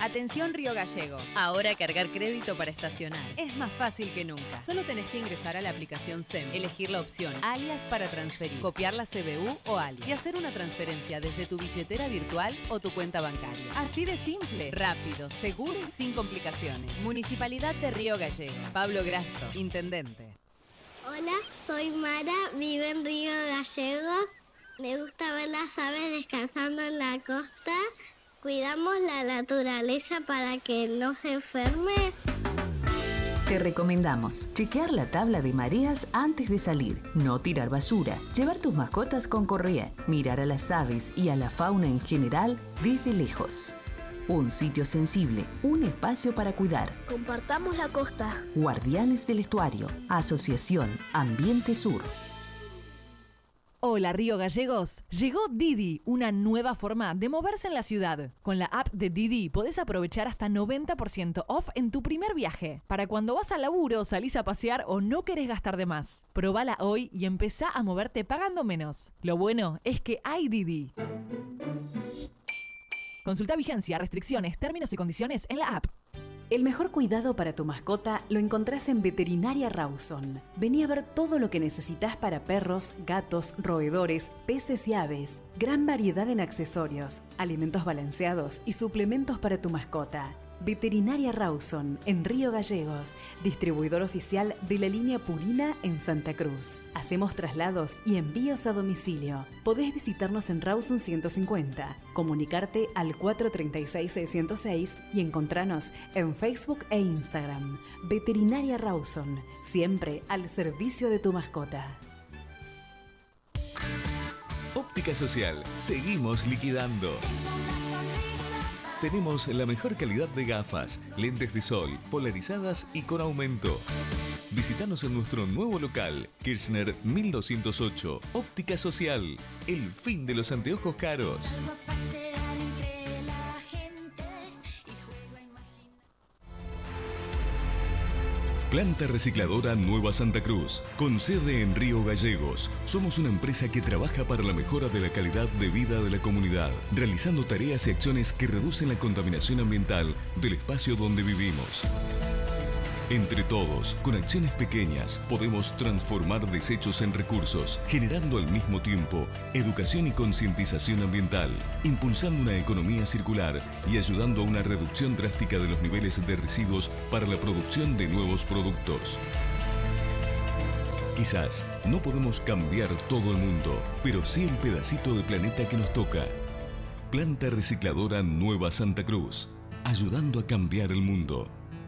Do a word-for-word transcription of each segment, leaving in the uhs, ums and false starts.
Atención Río Gallegos. Ahora cargar crédito para estacionar Es más fácil que nunca. Solo tenés que ingresar a la aplicación S E M, elegir la opción alias para transferir, copiar la C B U o alias y hacer una transferencia desde tu billetera virtual o tu cuenta bancaria. Así de simple, rápido, seguro y sin complicaciones. Municipalidad de Río Gallegos. Pablo Grasso, Intendente. Hola, soy Mara, vivo en Río Gallegos. Me gusta ver las aves descansando en la costa. Cuidamos la naturaleza para que no se enferme. Te recomendamos chequear la tabla de mareas antes de salir, no tirar basura, llevar tus mascotas con correa, mirar a las aves y a la fauna en general desde lejos. Un sitio sensible, un espacio para cuidar. Compartamos la costa. Guardianes del Estuario, Asociación Ambiente Sur. Hola Río Gallegos, llegó Didi, una nueva forma de moverse en la ciudad. Con la app de Didi podés aprovechar hasta noventa por ciento off en tu primer viaje, para cuando vas al laburo, salís a pasear o no querés gastar de más. Probala hoy y empezá a moverte pagando menos. Lo bueno es que hay Didi. Consulta vigencia, restricciones, términos y condiciones en la app. El mejor cuidado para tu mascota lo encontrás en Veterinaria Rawson. Vení a ver todo lo que necesitas para perros, gatos, roedores, peces y aves. Gran variedad en accesorios, alimentos balanceados y suplementos para tu mascota. Veterinaria Rawson, en Río Gallegos, distribuidor oficial de la línea Purina en Santa Cruz. Hacemos traslados y envíos a domicilio. Podés visitarnos en Rawson ciento cincuenta, comunicarte al cuatro tres seis, seis cero seis y encontrarnos en Facebook e Instagram. Veterinaria Rawson, siempre al servicio de tu mascota. Óptica Social, seguimos liquidando. Tenemos la mejor calidad de gafas, lentes de sol, polarizadas y con aumento. Visítanos en nuestro nuevo local, Kirchner mil doscientos ocho, Óptica Social, el fin de los anteojos caros. Planta Recicladora Nueva Santa Cruz, con sede en Río Gallegos. Somos una empresa que trabaja para la mejora de la calidad de vida de la comunidad, realizando tareas y acciones que reducen la contaminación ambiental del espacio donde vivimos. Entre todos, con acciones pequeñas, podemos transformar desechos en recursos, generando al mismo tiempo educación y concientización ambiental, impulsando una economía circular y ayudando a una reducción drástica de los niveles de residuos para la producción de nuevos productos. Quizás no podemos cambiar todo el mundo, pero sí el pedacito de planeta que nos toca. Planta Recicladora Nueva Santa Cruz, ayudando a cambiar el mundo.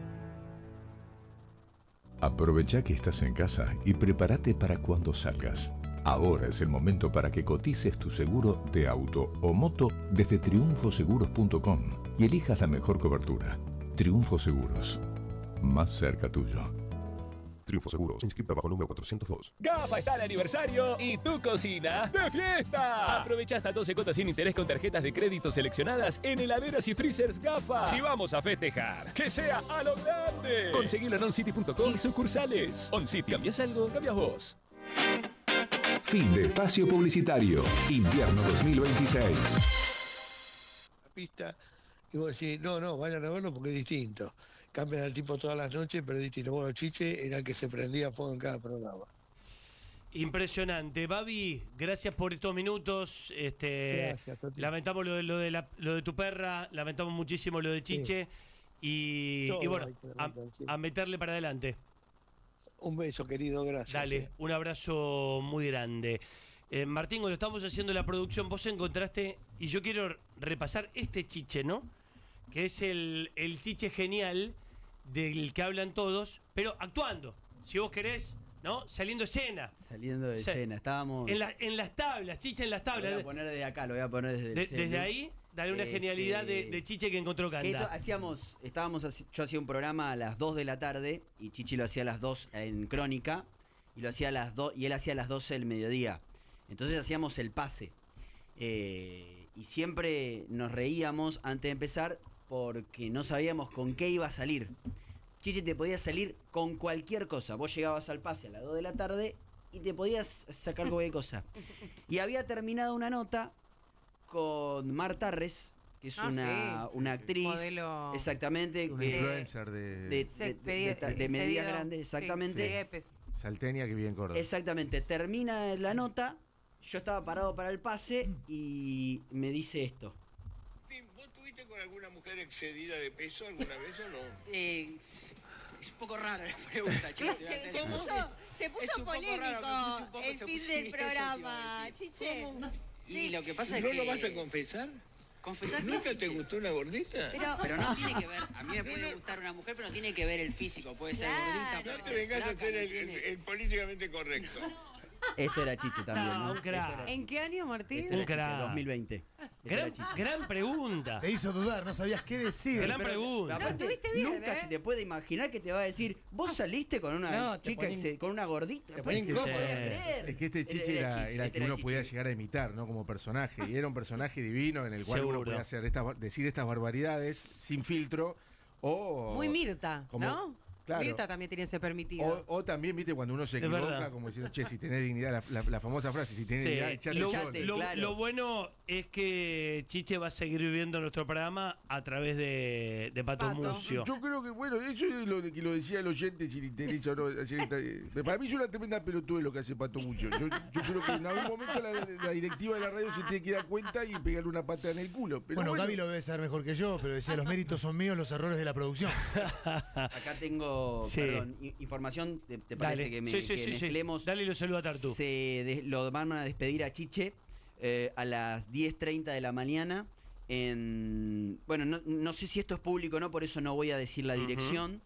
Aprovecha que estás en casa y prepárate para cuando salgas. Ahora es el momento para que cotices tu seguro de auto o moto desde triunfo seguros punto com y elijas la mejor cobertura. Triunfo Seguros, más cerca tuyo. Triunfo Seguros, inscrita bajo número cuatrocientos dos. GAFA está de aniversario y tu cocina de fiesta. Aprovecha hasta doce cuotas sin interés con tarjetas de crédito seleccionadas en heladeras y freezers GAFA. Si vamos a festejar, que sea a lo grande. Conseguilo en oncity punto com y sucursales. OnCity, ¿cambias algo? Cambias vos. Fin de espacio publicitario. Invierno dos mil veintiséis. La pista y vos decís, no, no, vayan a verlo porque es distinto. Cambian al tipo todas las noches, pero es distinto. Bueno, Chiche era el que se prendía a fuego en cada programa. Impresionante. Babi, gracias por estos minutos. Este, Gracias, Toti. lamentamos lo de, lo, de la, lo de tu perra, lamentamos muchísimo lo de Chiche. Sí. Y, Todo y bueno, hay que a, lamentar, sí. a meterle para adelante. Un beso, querido, gracias. Dale, eh. un abrazo muy grande. Eh, Martín, cuando estamos haciendo la producción, vos encontraste, y yo quiero repasar este Chiche, ¿no? Que es el, el Chiche genial del que hablan todos, pero actuando, si vos querés, ¿no? Saliendo de escena. Saliendo de Se- escena, estábamos... En, la- en las tablas, Chiche en las Lo tablas. voy a poner desde acá, lo voy a poner desde el De- celu. desde ahí, dale una Este, genialidad de, de Chiche que encontró que Canda. esto- hacíamos, estábamos, haci- yo hacía un programa a las dos de la tarde y Chichi lo hacía a las dos en Crónica y lo hacía a las dos y él hacía a las doce del mediodía. Entonces hacíamos el pase. Eh, y siempre nos reíamos antes de empezar porque no sabíamos con qué iba a salir. Chiche te podía salir con cualquier cosa. Vos llegabas al pase a las dos de la tarde y te podías sacar cualquier cosa. Y había terminado una nota con Mar Tarres, que es Ah, una, sí. una actriz. Modelo. Exactamente. Una que- influencer de, de, de, Se- de- pedí- de- de eh, medidas cedido. grandes, exactamente. Sí, sí, Epes. salteña que vive en Córdoba. Exactamente. Termina la nota, yo estaba parado para el pase y me dice esto. ¿Vos tuviste con alguna mujer excedida de peso alguna vez o no? Eh, es un poco rara la pregunta, Se, Chiche. se- se puso, se Es puso un poco polémico raro, me puse un poco- el se fin puso- del sí, eso te iba a programa, decir. Chiche. Y Sí. lo que pasa es ¿No que... lo vas a confesar? ¿Confesar qué? ¿Nunca te gustó una gordita? Pero- Pero no tiene que ver, a mí me puede gustar una mujer, pero no tiene que ver el físico. Puede ser Claro. gordita, No puede te ser vengas a flaca, hacer no el, tiene- el- el políticamente correcto. Este era Chiche también, ¿no? No, un crack. Este era- ¿En qué año, Martín? este era Un Chiche, crack. dos mil veinte. Este Gran, era Chiche. gran pregunta. Te hizo dudar, no sabías qué decir. Gran pero- pregunta. Aparte, estuviste bien, nunca ¿eh? se te puede imaginar que te va a decir, vos saliste con una No, te chica, ponen- que se- con una gordita. te Pues, ponen no incómodo. podía creer. Es que este chiche era, Chiche, era este que era uno Chiche. podía llegar a imitar, ¿no? Como personaje. Y era un personaje divino en el cual Seguro. uno podía hacer estas, bar- decir estas barbaridades sin filtro. O. Muy Mirta, como- ¿no? Claro. Mirta también tiene ese permitido. O, o también, viste, cuando uno se Es equivoca, verdad. como diciendo, che, si tenés dignidad, la, la- la famosa frase, si tenés Sí, dignidad, echate lo, el sol. Echate, lo- claro. lo bueno es que Chiche va a seguir viviendo nuestro programa a través de, de Pato, Pato. Mucio. Yo creo que, bueno, eso es lo de que lo decía el oyente, si le interesa o no. hacer esta- eh, Para mí es una tremenda pelotude lo que hace Pato Mucho. Yo, yo creo que en algún momento la, la directiva de la radio se tiene que dar cuenta y pegarle una pata en el culo. Pero Bueno, bueno, Gaby lo debe saber mejor que yo, pero decía, los méritos son míos, los errores de la producción. Acá tengo, Sí. perdón, i- información, ¿te, te parece Dale. que, me, Sí, sí, que sí, sí. mezclemos? Dale y lo saluda a Tartu. Se de- lo van a despedir a Chiche eh, a las diez treinta de la mañana en... Bueno, no, no sé si esto es público o no, por eso no voy a decir la Ujú. dirección.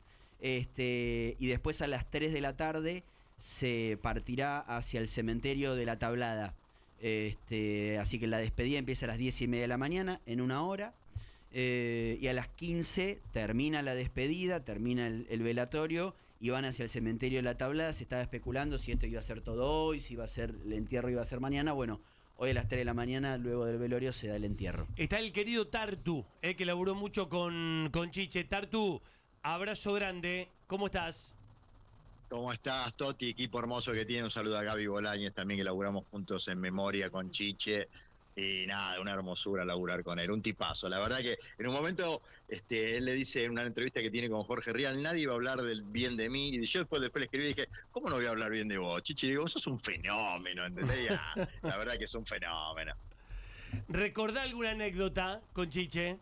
este Y después a las tres de la tarde se partirá hacia el cementerio de La Tablada. Este, así que la despedida empieza a las diez y media de la mañana, en una hora. Eh, y a las quince termina la despedida, termina el, el velatorio y van hacia el cementerio de La Tablada. Se estaba especulando si esto iba a ser todo hoy, si iba a ser el entierro iba a ser mañana. Bueno, hoy a las tres de la mañana, luego del velorio, se da el entierro. Está el querido Tartu, eh, que laburó mucho con, con Chiche. Tartu, abrazo grande. ¿Cómo estás? ¿Cómo estás, Toti? Equipo hermoso que tiene. Un saludo a Gaby Bolañez también, que laburamos juntos en Memoria con Chiche. Y nada, una hermosura laburar con él, un tipazo. La verdad que en un momento este, él le dice en una entrevista que tiene con Jorge Rial, nadie iba a hablar del bien de mí. Y yo después, después le escribí y dije, ¿cómo no voy a hablar bien de vos, Chiche? Y digo, vos sos un fenómeno, ¿entendés? Ya, la verdad que es un fenómeno. ¿Recordá alguna anécdota con Chiche?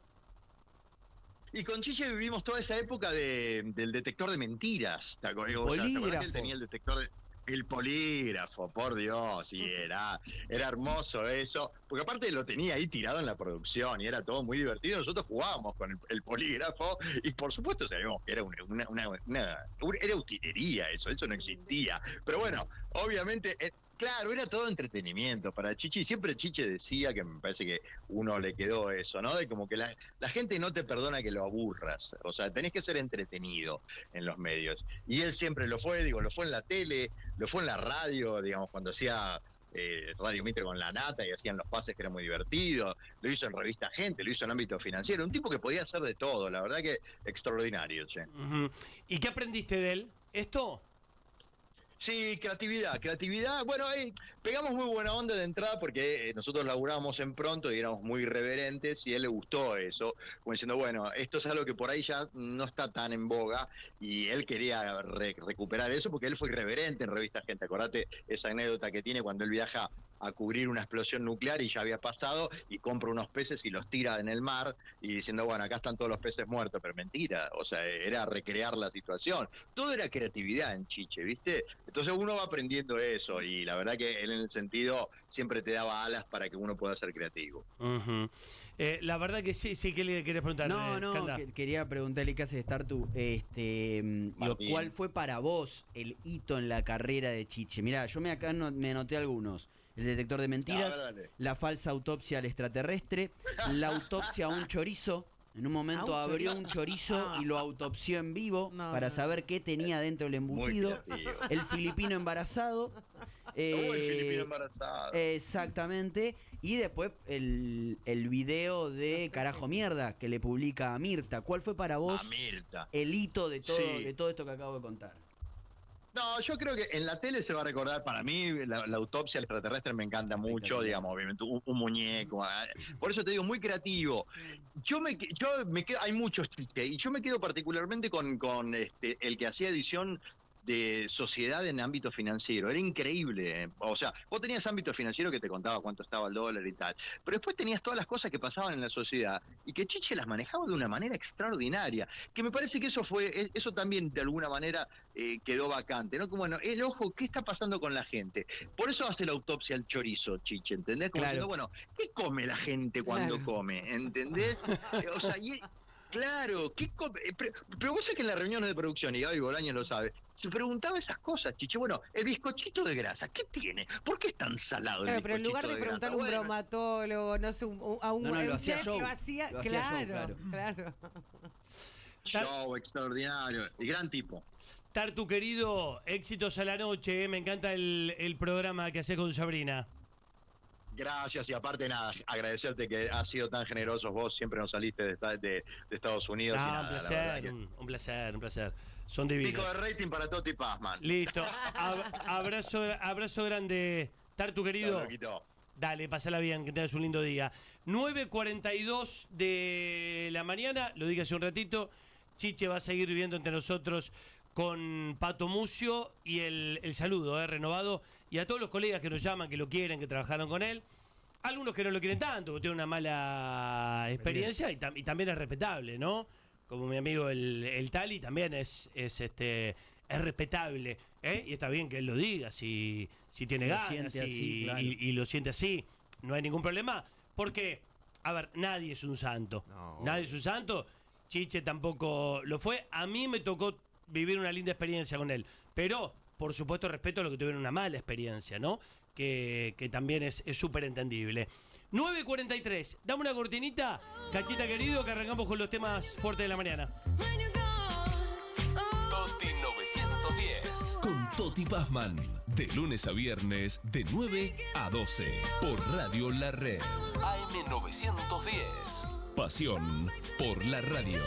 Y con Chiche vivimos toda esa época de, del detector de mentiras. ¿Te acuerdas? O sea, ¿te acordás que él Polígrafo. tenía el detector de... El polígrafo, por Dios, y era, era hermoso eso, porque aparte lo tenía ahí tirado en la producción y era todo muy divertido. Nosotros jugábamos con el, el polígrafo y por supuesto sabíamos que era una, una, una, una- era utilería eso, eso no existía. Pero bueno, obviamente, eh, claro, era todo entretenimiento para Chiche y siempre Chiche decía, que me parece que uno le quedó eso, ¿no? De como que la, la gente no te perdona que lo aburras, o sea, tenés que ser entretenido en los medios. Y él siempre lo fue, digo, lo fue en la tele, lo fue en la radio, digamos, cuando hacía eh, Radio Mitre con La Nata y hacían los pases que era muy divertido, lo hizo en Revista Gente, lo hizo en ámbito financiero, un tipo que podía hacer de todo, la verdad que extraordinario, che. Ujú. ¿Y qué aprendiste de él? ¿Esto? Sí, creatividad, creatividad. Bueno, eh, pegamos muy buena onda de entrada porque eh, nosotros laburábamos en Pronto y éramos muy irreverentes y a él le gustó eso, como diciendo, bueno, esto es algo que por ahí ya no está tan en boga y él quería re- recuperar eso porque él fue irreverente en Revista Gente. Acordate esa anécdota que tiene cuando él viaja a cubrir una explosión nuclear y ya había pasado y compra unos peces y los tira en el mar y diciendo, bueno, acá están todos los peces muertos, pero mentira, o sea, era recrear la situación. Todo era creatividad en Chiche, ¿viste? Entonces uno va aprendiendo eso y la verdad que él en el sentido siempre te daba alas para que uno pueda ser creativo. Ujú. Eh, la verdad que sí, sí que le querés preguntar. No, eh, no, Canda. que- quería preguntarle qué hace estar tú. Este, mm, digo, Martín. ¿cuál fue para vos el hito en la carrera de Chiche? Mirá, yo me acá no- me anoté algunos. El detector de mentiras, Dale, dale. la falsa autopsia al extraterrestre, la autopsia a un chorizo. En un momento ¿A un abrió chorizo? un chorizo y lo autopsió en vivo No, para no. saber qué tenía dentro del Muy embutido. creativo. El filipino embarazado. eh, Oh, el filipino embarazado. Exactamente. Y después el, el video de Carajo Mierda que le publica a Mirta. ¿Cuál fue para vos A Mirta. el hito de todo, Sí. de todo esto que acabo de contar? No, yo creo que en la tele se va a recordar, para mí, la, la autopsia al extraterrestre me encanta mucho, digamos, obviamente, un, un muñeco. Por eso te digo, muy creativo. Yo me, yo me quedo, hay muchos chistes, y yo me quedo particularmente con, con este, el que hacía edición de sociedad en ámbito financiero. Era increíble. ¿eh? O sea, vos tenías ámbito financiero que te contaba cuánto estaba el dólar y tal, pero después tenías todas las cosas que pasaban en la sociedad y que Chiche las manejaba de una manera extraordinaria, que me parece que eso fue, eso también de alguna manera eh, quedó vacante, ¿no? Como, bueno, el ojo, ¿qué está pasando con la gente? Por eso hace la autopsia al chorizo, Chiche, ¿entendés? Como Claro. diciendo, bueno, ¿qué come la gente cuando Claro. come? ¿Entendés? Eh, O sea, y... Claro, ¿qué come? Eh, Pero, pero vos sabés que en las reuniones de producción, y Gaby Bolaños lo sabe, se preguntaba esas cosas, Chiche. Bueno, el bizcochito de grasa, ¿qué tiene? ¿Por qué es tan salado el Claro, pero en bizcochito lugar de de preguntarle a grasa? un Bueno, bromatólogo, no sé, un- a un, No, no, a lo un hacía chef, show. lo hacía, Lo hacía show, claro, claro. claro. show extraordinario, y gran tipo. Tartu, querido, éxitos a la noche. ¿eh? Me encanta el, el programa que haces con Sabrina. Gracias, y aparte nada, agradecerte que has sido tan generosos, vos siempre nos saliste de, esta- de- de Estados Unidos. y Ah, nada, un la placer, verdad que- un, un placer, un placer. Son Pico divinos. de rating para Toti Pazman. Listo. Ab- abrazo, abrazo grande, Tartu, querido. Chao, loquito. Dale, pasala bien, que tengas un lindo día. nueve cuarenta y dos de la mañana, lo dije hace un ratito, Chiche va a seguir viviendo entre nosotros con Pato Mucio y el, el saludo eh, renovado, y a todos los colegas que nos llaman, que lo quieren, que trabajaron con él. Algunos que no lo quieren tanto, que tienen una mala experiencia y, tam- y también es respetable, ¿no? Como mi amigo el, el Tali también es, es este es respetable, ¿eh? Y está bien que él lo diga, si, si tiene Lo ganas siente y, así, claro. y- y lo siente así, no hay ningún problema, porque, a ver, nadie es un santo, nadie es un santo, Chiche tampoco lo fue, a mí me tocó vivir una linda experiencia con él, pero, por supuesto, respeto a los que tuvieron una mala experiencia, ¿no? Que, que también es súper entendible. nueve cuarenta y tres, dame una cortinita, Cachita querido, que arrancamos con los temas fuertes de la mañana. Toti novecientos diez. Con Toti Pazman. De lunes a viernes, de nueve a doce. Por Radio La Red. A M novecientos diez. Pasión por la radio.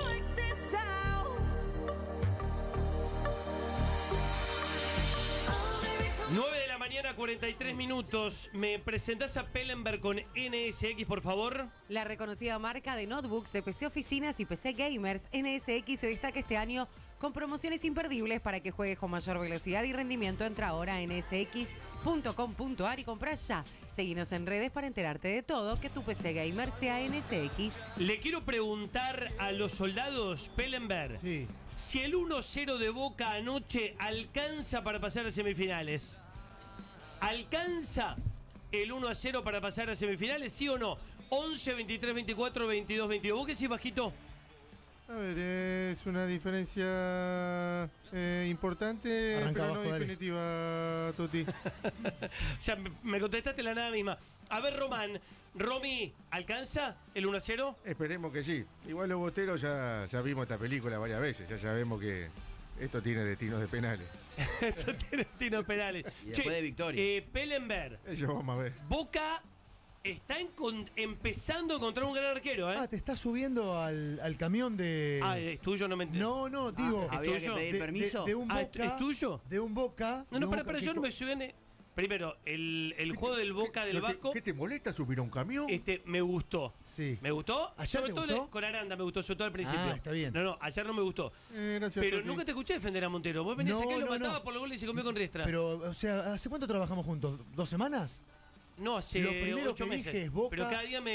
nueve de la mañana, cuarenta y tres minutos. ¿Me presentás a Pellenberg con N S X, por favor? La reconocida marca de notebooks de P C Oficinas y P C Gamers, N S X se destaca este año con promociones imperdibles para que juegues con mayor velocidad y rendimiento. Entra ahora a n s x punto com punto a r y compra ya. Seguinos en redes para enterarte de todo, que tu P C Gamer sea N S X. Le quiero preguntar a los soldados, Pellenberg, si el uno cero de Boca anoche alcanza para pasar a semifinales. ¿Alcanza el uno a cero para pasar a semifinales, sí o no? once, veintitrés, veinticuatro, veintidós, veintidós. ¿Vos qué decís, Vasquito? A ver, es una diferencia eh, importante, Arranca pero no abajo, dale. definitiva, Toti. O sea, me- me contestaste la nada misma. A ver, Román, Romy, ¿alcanza el uno a cero? Esperemos que sí. Igual los boteros ya, ya vimos esta película varias veces, ya sabemos que esto tiene destinos de penales. Esto tiene destinos penales. Y después de victoria. Eh, Pellenberg, Ellos vamos a ver. Boca está encon- empezando a encontrar un gran arquero, ¿eh? Ah, te estás subiendo al, al camión de. Ah, es tuyo, no me entiendo. No, no, digo. Ah, ¿había que pedir de- permiso? De, de un Ah, Boca. ¿es tuyo? De un Boca. No, de no, un para, Boca para, que yo no co- me subí en... Primero, el, el juego del Boca del ¿Pero te- Vasco, ¿Qué te molesta subir a un camión? este, me gustó. Sí. Me gustó. ¿Ayer sobre te todo gustó? le- con Aranda me gustó, sobre todo al principio. Ah, está bien. No, no, ayer no me gustó. Eh, gracias, Pero Toti. nunca te escuché defender a Montero. Vos venías No, acá y lo no, mataba no. por los goles y se comió con Riestra. Pero, o sea, ¿hace cuánto trabajamos juntos? ¿Dos semanas? no, hace Lo primero ocho que meses. dije es Boca- Pero cada día me